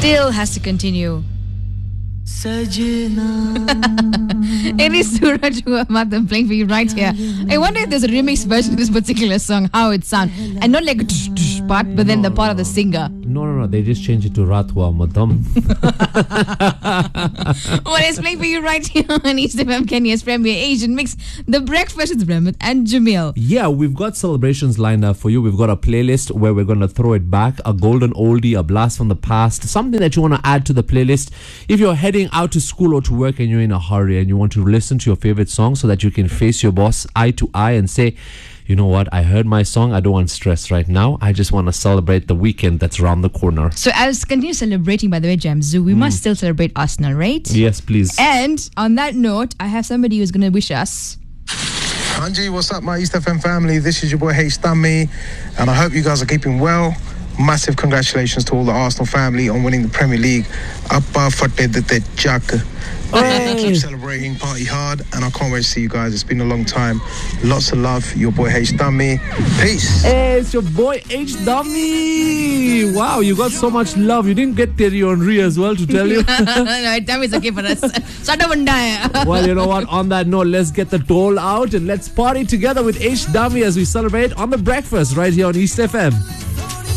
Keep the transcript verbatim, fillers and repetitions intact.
still has to continue. It is Suraj Madam playing for you right here. I wonder if there's a remix version of this particular song, how it sounds. And not like a tsh, tsh part, but then the part of the singer. No, no, no. They just changed it to Ratwa Madam. Well, it's playing for you right here on East F M, Kenya's premier Asian mix. The Breakfast with Remit and Jamil. Yeah, we've got celebrations lined up for you. We've got a playlist where we're going to throw it back. A golden oldie, a blast from the past. Something that you want to add to the playlist. If you're heading out to school or to work and you're in a hurry and you want to listen to your favorite song so that you can face your boss eye to eye and say, you know what, I heard my song, I don't want stress right now, I just want to celebrate the weekend that's around the corner. So as continue celebrating, by the way, Jamzu, we mm. must still celebrate Arsenal, right? Yes, please. And on that note, I have somebody who's going to wish us. Anji, what's up, my East F M family? This is your boy H Dummy, and I hope you guys are keeping well. Massive congratulations to all the Arsenal family on winning the Premier League. Appa fatte dete jack. Keep celebrating, party hard, and I can't wait to see you guys. It's been a long time. Lots of love. Your boy H Dummy. Peace. Hey, it's your boy H Dummy. Wow, you got so much love. You didn't get Thierry Henry as well to tell you. No, Dummy's okay for us. Well, you know what? On that note, let's get the toll out and let's party together with H Dummy as we celebrate on The Breakfast right here on East F M.